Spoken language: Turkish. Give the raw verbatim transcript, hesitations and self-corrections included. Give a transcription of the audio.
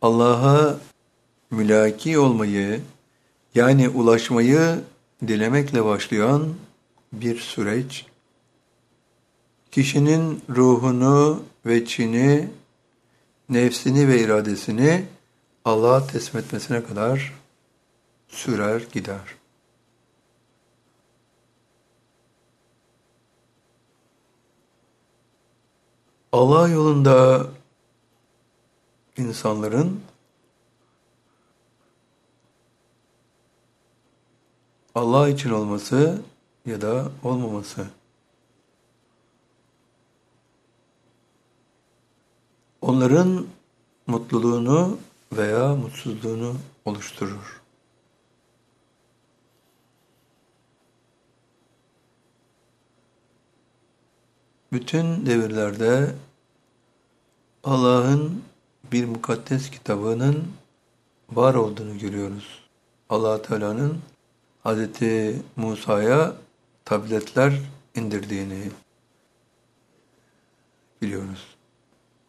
Allah'a mülaki olmayı, yani ulaşmayı dilemekle başlayan bir süreç, kişinin ruhunu ve çini, nefsini ve iradesini Allah'a teslim etmesine kadar sürer gider. Allah yolunda insanların Allah için olması ya da olmaması, onların mutluluğunu veya mutsuzluğunu oluşturur. Bütün devirlerde Allah'ın bir mukaddes kitabının var olduğunu görüyoruz. Allah Teala'nın Hazreti Musa'ya tabletler indirdiğini biliyoruz.